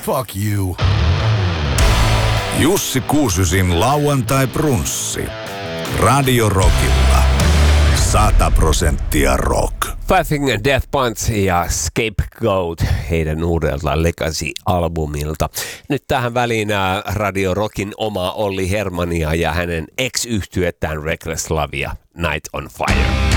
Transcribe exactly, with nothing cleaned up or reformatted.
Fuck you. Jussi Kuusysin lauantai-brunssi. Radio Rockilla. Sata prosenttia rock. Five Finger Death Punch ja Scapegoat heidän uudelta Legacy-albumilta. Nyt tähän väliin Radio Rockin oma Olli Hermania ja hänen ex-yhtyettään Reckless Love ja Night on Fire.